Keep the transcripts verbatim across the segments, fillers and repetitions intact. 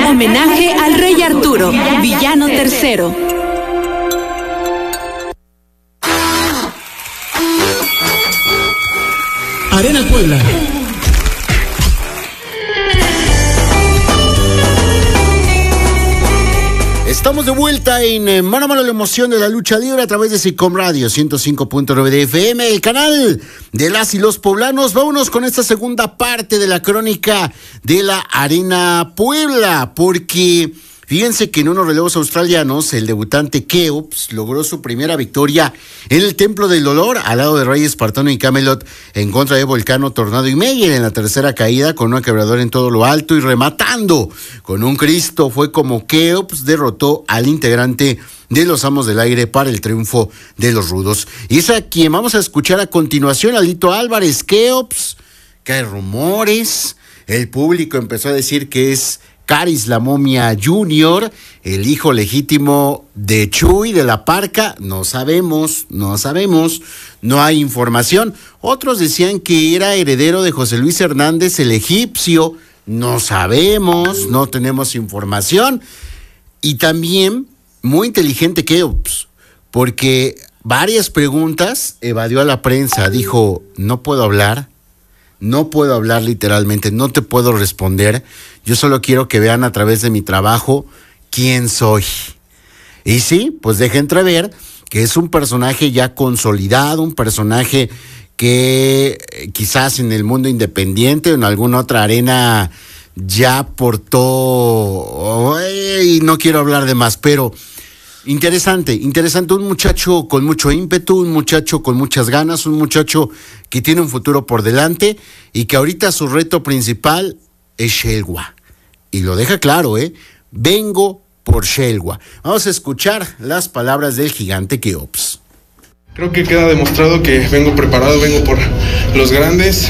Homenaje al Rey Arturo, villano tercero. Arena Puebla. Estamos de vuelta en Mano a Mano, la emoción de la lucha libre a través de SICOM Radio ciento cinco punto nueve de F M, el canal de las y los poblanos. Vámonos con esta segunda parte de la crónica de la Arena Puebla, porque fíjense que en unos relevos australianos, el debutante Keops logró su primera victoria en el Templo del Dolor, al lado de Rey Espartano y Camelot, en contra de Volcano, Tornado y Meyer en la tercera caída, con una quebradora en todo lo alto y rematando con un Cristo. Fue como Keops derrotó al integrante de los Amos del Aire para el triunfo de los Rudos. Y es a quien vamos a escuchar a continuación, Alito Álvarez. Keops, que hay rumores, el público empezó a decir que es Caris la Momia Junior, el hijo legítimo de Chuy de la Parca. No sabemos, no sabemos, no hay información. Otros decían que era heredero de José Luis Hernández el egipcio. No sabemos, no tenemos información. Y también muy inteligente Keops, porque varias preguntas evadió a la prensa. Dijo, no puedo hablar. No puedo hablar literalmente, no te puedo responder. Yo solo quiero que vean a través de mi trabajo quién soy. Y sí, pues deja entrever que es un personaje ya consolidado, un personaje que eh, quizás en el mundo independiente o en alguna otra arena ya portó... Y no quiero hablar de más, pero... Interesante, interesante, un muchacho con mucho ímpetu, un muchacho con muchas ganas, un muchacho que tiene un futuro por delante y que ahorita su reto principal es Shelwa. Y lo deja claro, ¿eh? Vengo por Shelwa. Vamos a escuchar las palabras del gigante Keops. Creo que queda demostrado que vengo preparado, vengo por los grandes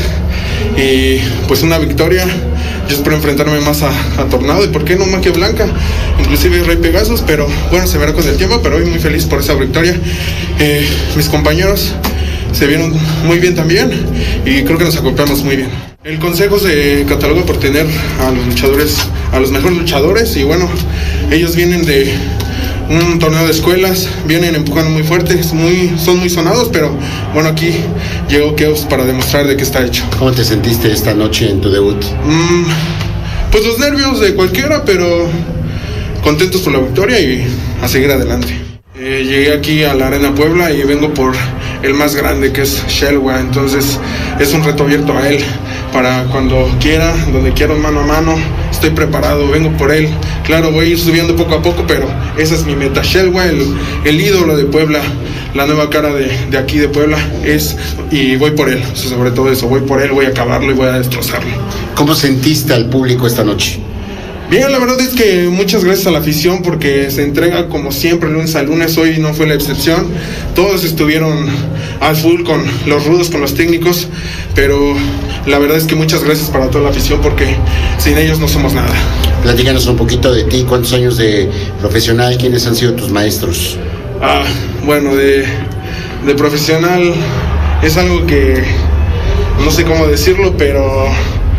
y pues una victoria. Yo espero enfrentarme más a, a Tornado y por qué no Magia Blanca, inclusive Rey Pegasus, pero bueno, se verá con el tiempo, pero hoy muy feliz por esa victoria. Eh, mis compañeros se vieron muy bien también y creo que nos acoplamos muy bien. El consejo se cataloga por tener a los luchadores, a los mejores luchadores, y bueno, ellos vienen de un torneo de escuelas, vienen empujando muy fuerte, muy, son muy sonados, pero bueno, aquí llegó Keops para demostrar de qué está hecho. ¿Cómo te sentiste esta noche en tu debut? Mm, pues los nervios de cualquiera, pero contentos por la victoria y a seguir adelante. Eh, llegué aquí a la Arena Puebla y vengo por el más grande, que es Shelwa, entonces es un reto abierto a él para cuando quiera, donde quiera, mano a mano. Estoy preparado, vengo por él. Claro, voy a ir subiendo poco a poco, pero esa es mi meta. Shelwa, el, el ídolo de Puebla, la nueva cara de, de aquí de Puebla, es, y voy por él, sobre todo eso, voy por él, voy a acabarlo y voy a destrozarlo. ¿Cómo sentiste al público esta noche? Bien, la verdad es que muchas gracias a la afición porque se entrega como siempre lunes a lunes, hoy no fue la excepción. Todos estuvieron al full con los rudos, con los técnicos, pero la verdad es que muchas gracias para toda la afición porque sin ellos no somos nada. Platícanos un poquito de ti, cuántos años de profesional, quiénes han sido tus maestros. Ah, bueno, de, de profesional es algo que no sé cómo decirlo, pero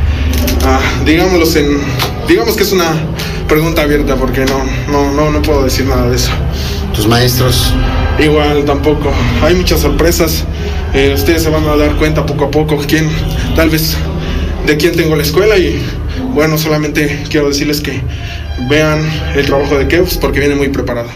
ah, digámoslo en... Digamos que es una pregunta abierta porque no, no, no, no puedo decir nada de eso. ¿Tus maestros? Igual, tampoco. Hay muchas sorpresas. Eh, ustedes se van a dar cuenta poco a poco quién, tal vez, de quién tengo la escuela. Y bueno, solamente quiero decirles que vean el trabajo de Keops porque viene muy preparado.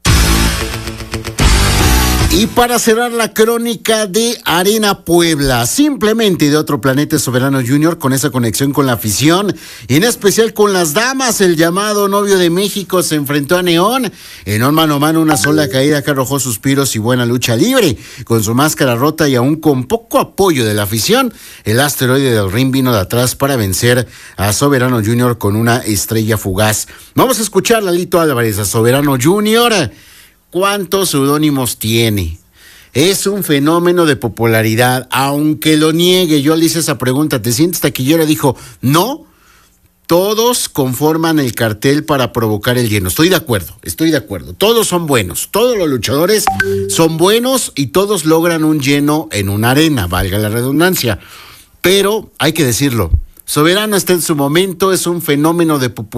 Y para cerrar la crónica de Arena Puebla, simplemente de otro planeta, Soberano Junior, con esa conexión con la afición, y en especial con las damas. El llamado novio de México se enfrentó a Neón en un mano a mano, una sola caída que arrojó suspiros y buena lucha libre. Con su máscara rota y aún con poco apoyo de la afición, el asteroide del ring vino de atrás para vencer a Soberano Junior con una estrella fugaz. Vamos a escuchar a Lalito Álvarez, a Soberano Junior. ¿Cuántos seudónimos tiene? Es un fenómeno de popularidad, aunque lo niegue. Yo le hice esa pregunta, ¿te sientes taquillero? Dijo, no, todos conforman el cartel para provocar el lleno. Estoy de acuerdo, estoy de acuerdo. Todos son buenos, todos los luchadores son buenos y todos logran un lleno en una arena, valga la redundancia. Pero hay que decirlo, Soberano está en su momento, es un fenómeno de popularidad.